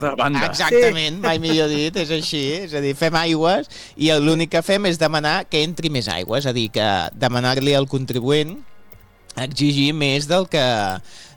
de banda. Exactament, mai millor dit, és així. És a dir, fem aigües i l'únic que fem és demanar que entri més aigua. És a dir, que demanar-li al contribuent exigir més